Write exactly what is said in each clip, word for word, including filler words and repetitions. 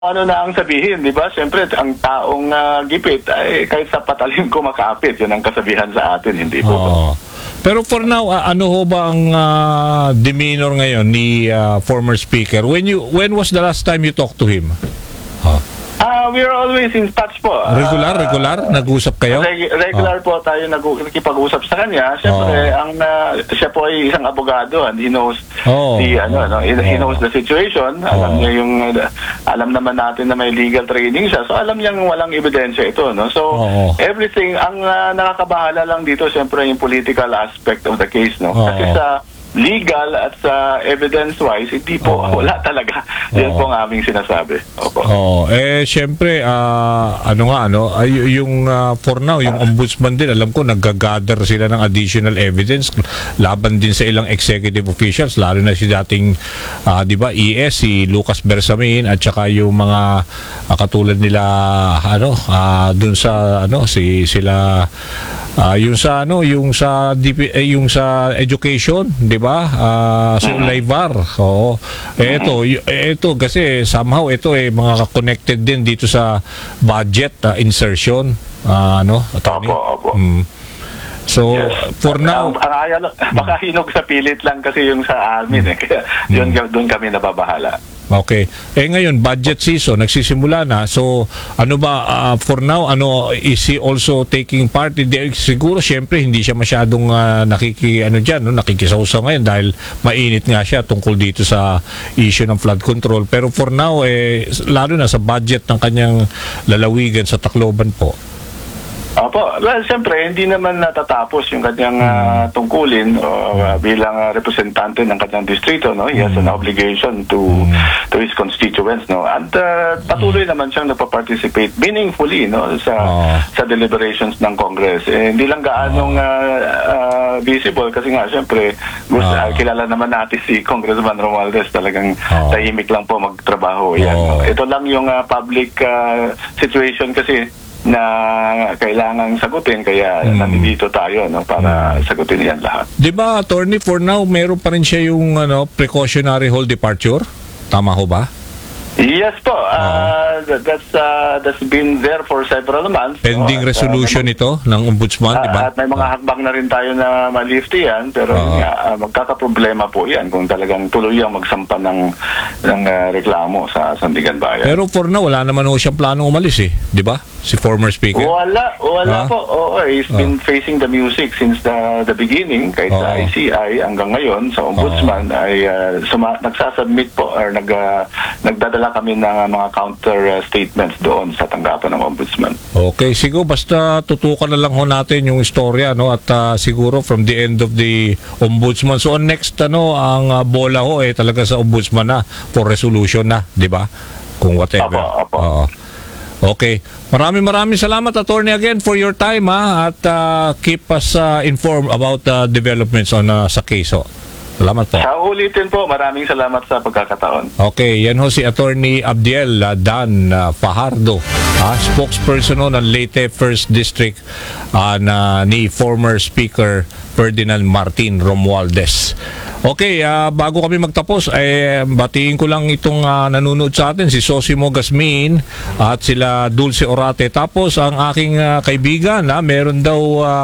ano na ang sabihin, di ba? Siyempre, ang taong uh, gipit, ay kahit sa patalim ko makapit, yun ang kasabihan sa atin, hindi po. Oh. Pero for now, uh, ano ho ba ang uh, demeanor ngayon ni uh, former speaker? When you when was the last time you talked to him? Oh. Uh, we are always in touch po. Regular, uh, regular? Nag-usap kayo? Reg regular oh. po tayo nagkipag-usap sa kanya. Siyempre, oh. ang, uh, siya po ay isang abogado and he knows oh. the, ano, no, he, oh. he knows the situation. Alam oh. niya yung, uh, alam naman natin na may legal training siya. So, alam niyang walang ebidensya ito, no? So, oh. everything, ang uh, nakakabahala lang dito, siyempre, yung political aspect of the case, no? Oh. Kasi sa legal at sa evidence-wise, hindi po, oh. wala talaga. Yan oh. po ang aming sinasabi. Opo. Oh, eh, syempre, uh, ano nga, ano, ay, yung uh, for now, yung ombudsman din, alam ko, nag-gather sila ng additional evidence laban din sa ilang executive officials, lalo na si dating, uh, di ba, E S, si Lucas Bersamin, at saka yung mga uh, katulad nila, ano, uh, dun sa, ano, si, sila, uh, yung sa, ano, yung sa, D P, eh, yung sa education, di ba? Uh, so, uh-huh. Laivar. Oo. Eh, ito, ito, kasi somehow, ito eh, mga connected din dito sa budget uh, insertion. Uh, ano? Attorney? Opo, opo. Mm. So, yes. For now... Ang, ang ayaw, baka hinog sa pilit lang kasi yung sa amin eh. Kaya yun, mm. doon kami nababahala. Okay. Eh ngayon, budget season, nagsisimula na. So, ano ba, uh, for now, ano, is he also taking part? Hindi, siguro, syempre, hindi siya masyadong uh, nakiki, ano dyan, no, nakikisawsaw ngayon dahil mainit nga siya tungkol dito sa issue ng flood control. Pero for now, eh, lalo na sa budget ng kanyang lalawigan sa Tacloban po. Opo, well, siyempre, hindi naman natatapos yung kanyang uh, tungkulin uh, bilang uh, representante ng kanyang distrito, no? He has an obligation to to his constituents, no? At uh, patuloy naman siyang nagpa-participate meaningfully, no, sa oh. sa deliberations ng Congress. Eh, hindi lang gaanong uh, uh, visible kasi nga, siyempre, gusto, oh. uh, kilala naman natin si Congressman Romualdez, talagang oh. tahimik lang po magtrabaho. Yan, oh. no? Ito lang yung uh, public uh, situation kasi na kailangang sagutin, kaya hmm. nandito tayo, no, para hmm. sagutin yan lahat. Di ba, attorney, for now meron pa rin siya yung ano, precautionary hold departure? Tama ho ba? Yes po. Uh, that, that's uh, that's been there for several months. Pending no? resolution uh, ito ng ombudsman, uh, di ba? At may mga uh, hakbang na rin tayo na ma-lift yan, pero uh, nga, uh, magkakaproblema po yan kung talagang tuloy ang magsampa ng, ng uh, reklamo sa Sandigan Bayan. Pero for now, wala naman ho siyang planong umalis eh, di ba? Si former speaker. Wala, wala uh, po. Oo, he's uh, been facing the music since the the beginning, kahit uh, sa I C I hanggang ngayon sa ombudsman uh, ay uh, suma- nagsasubmit po or nag, uh, nagdadala kami ng mga counter uh, statements doon sa tanggapan ng ombudsman. Okay, siguro basta tutukan na lang ho natin yung istorya, no, at uh, siguro from the end of the ombudsman. So next, ano, ang uh, bola ho eh talaga sa ombudsman na for resolution na, di ba? Kung whatever. Apo, apo. Uh, okay. Maraming maraming salamat, attorney, again for your time, ha, at uh, keep us uh, informed about uh, developments on uh, sa case. Ho. Salamat po. Sa ulitin po, maraming salamat sa pagkakataon. Okay, yan ho si Attorney Abdiel uh, Dan uh, Fajardo, uh, spokesperson ho ng Leyte First District uh, na ni former Speaker Ferdinand Martin Romualdez. Okay, uh, bago kami magtapos, eh, batiin ko lang itong uh, nanonood sa atin, si Sosimo Gasmin at sila Dulce Orate. Tapos ang aking uh, kaibigan, uh, meron daw uh,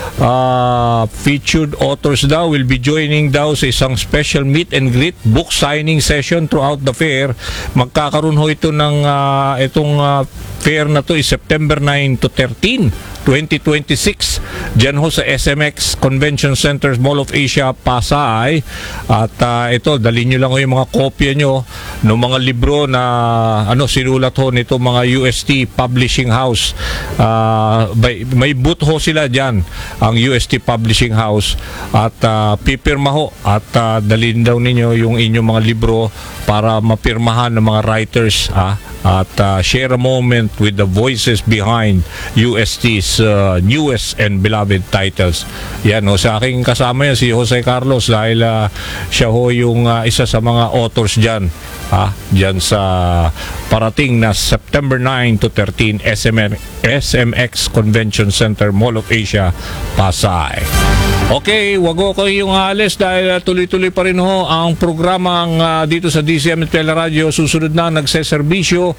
uh, featured authors daw, will be joining daw sa isang special meet and greet book signing session throughout the fair. Magkakaroon ho ito ng uh, itong uh, fair na to is September nine to thirteen, twenty twenty-six. Diyan ho sa S M X Convention Center, Mall of Asia, Pasay. At uh, ito, dali nyo lang ho yung mga kopya nyo ng mga libro na ano sinulat ho nito mga U S T Publishing House. Uh, may, may booth ho sila dyan, ang U S T Publishing House. At uh, pipirma ho at uh, dalhin daw ninyo yung inyong mga libro para mapirmahan ng mga writers, ah, at uh, share a moment with the voices behind U S T's uh, newest and beloved titles. Yan ho, sa aking kasama yan si Jose Carlos dahil uh, siya ho yung uh, isa sa mga authors dyan, ha, dyan sa parating na September nine to thirteen S M X Convention Center, Mall of Asia, Pasay. Okay, wag ko kayong alis dahil uh, tuloy-tuloy pa rin ho ang programang uh, dito sa D C M at Teleradio. Susunod na nagseserbisyo